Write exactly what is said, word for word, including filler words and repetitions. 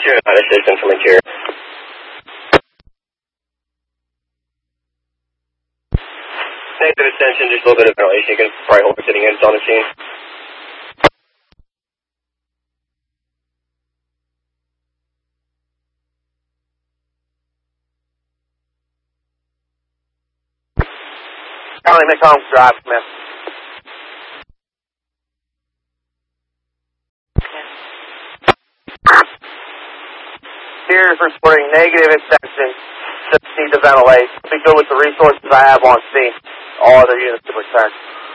two, not assistance from interior. Negative extension, just a little bit of ventilation. You can probably hold sitting units on the scene. County McCombs Drive, man. Here's reporting negative extension. Just need to ventilate. Be good with the resources I have on scene. All other units to return.